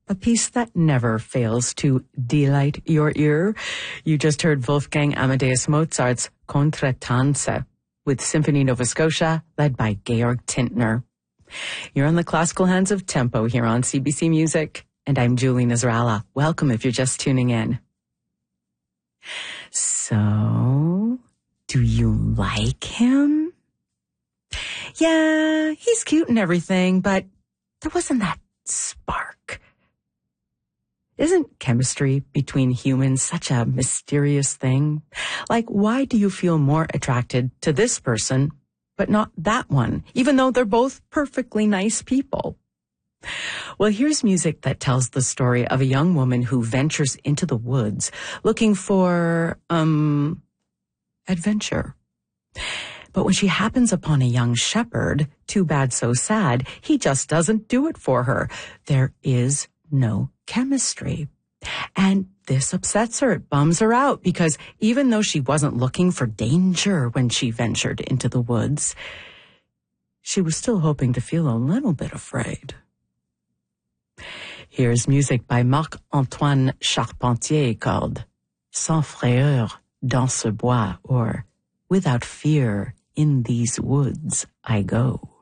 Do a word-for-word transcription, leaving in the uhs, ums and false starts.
a piece that never fails to delight your ear. You just heard Wolfgang Amadeus Mozart's Contretanze with Symphony Nova Scotia, led by Georg Tintner. You're on the classical hands of tempo here on C B C Music, and I'm Julie Nasrallah. Welcome if you're just tuning in. So, do you like him? Yeah, he's cute and everything, but there wasn't that spark. Isn't chemistry between humans such a mysterious thing? Like, why do you feel more attracted to this person, but not that one, even though they're both perfectly nice people? Well, here's music that tells the story of a young woman who ventures into the woods looking for, um, adventure. But when she happens upon a young shepherd, too bad, so sad, he just doesn't do it for her. There is no chemistry. And this upsets her. It bums her out because even though she wasn't looking for danger when she ventured into the woods, she was still hoping to feel a little bit afraid. Here's music by Marc-Antoine Charpentier called Sans frayeur dans ce bois, or Without Fear in These Woods I Go.